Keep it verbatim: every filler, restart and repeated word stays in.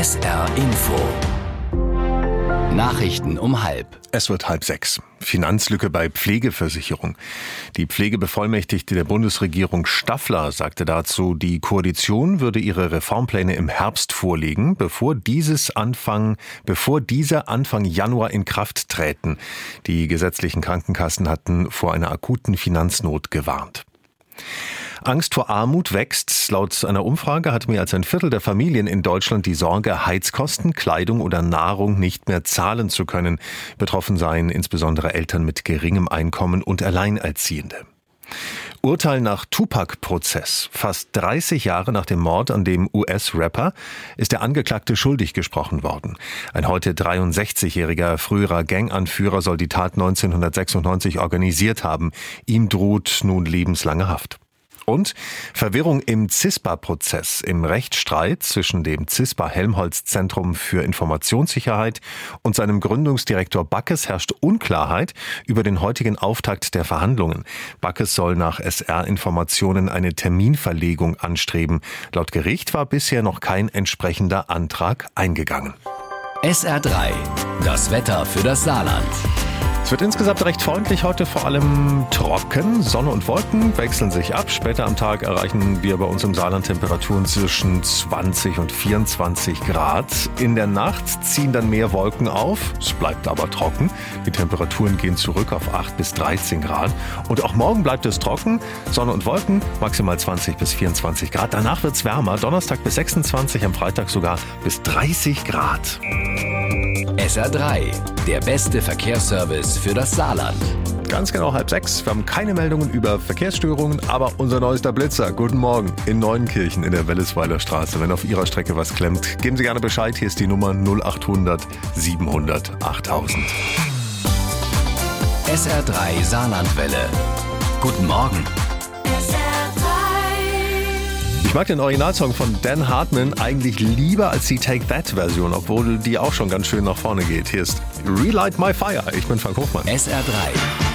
S R Info. Nachrichten um halb. Es wird halb sechs. Finanzlücke bei Pflegeversicherung. Die Pflegebevollmächtigte der Bundesregierung Staffler sagte dazu, die Koalition würde ihre Reformpläne im Herbst vorlegen, bevor dieses Anfang, bevor diese Anfang Januar in Kraft träten. Die gesetzlichen Krankenkassen hatten vor einer akuten Finanznot gewarnt. Angst vor Armut wächst. Laut einer Umfrage hat mehr als ein Viertel der Familien in Deutschland die Sorge, Heizkosten, Kleidung oder Nahrung nicht mehr zahlen zu können. Betroffen seien insbesondere Eltern mit geringem Einkommen und Alleinerziehende. Urteil nach Tupac-Prozess. Fast dreißig Jahre nach dem Mord an dem U S-Rapper ist der Angeklagte schuldig gesprochen worden. Ein heute dreiundsechzigjähriger früherer Ganganführer soll die Tat neunzehnhundertsechsundneunzig organisiert haben. Ihm droht nun lebenslange Haft. Und Verwirrung im CISPA-Prozess. Im Rechtsstreit zwischen dem CISPA-Helmholtz-Zentrum für Informationssicherheit und seinem Gründungsdirektor Backes herrscht Unklarheit über den heutigen Auftakt der Verhandlungen. Backes soll nach S R-Informationen eine Terminverlegung anstreben. Laut Gericht war bisher noch kein entsprechender Antrag eingegangen. S R drei. Das Wetter für das Saarland. Es wird insgesamt recht freundlich heute, vor allem trocken. Sonne und Wolken wechseln sich ab. Später am Tag erreichen wir bei uns im Saarland Temperaturen zwischen zwanzig und vierundzwanzig Grad. In der Nacht ziehen dann mehr Wolken auf. Es bleibt aber trocken. Die Temperaturen gehen zurück auf acht bis dreizehn Grad. Und auch morgen bleibt es trocken. Sonne und Wolken, maximal zwanzig bis vierundzwanzig Grad. Danach wird es wärmer. Donnerstag bis sechsundzwanzig, am Freitag sogar bis dreißig Grad. S R drei, der beste Verkehrsservice für das Saarland. Ganz genau halb sechs. Wir haben keine Meldungen über Verkehrsstörungen, aber unser neuester Blitzer. Guten Morgen in Neuenkirchen in der Wellesweiler Straße. Wenn auf Ihrer Strecke was klemmt, geben Sie gerne Bescheid. Hier ist die Nummer null acht hundert siebenhundert achttausend. S R drei Saarlandwelle. Guten Morgen. Ich mag den Originalsong von Dan Hartman eigentlich lieber als die Take That-Version, obwohl die auch schon ganz schön nach vorne geht. Hier ist Relight My Fire. Ich bin Frank Hofmann. S R drei.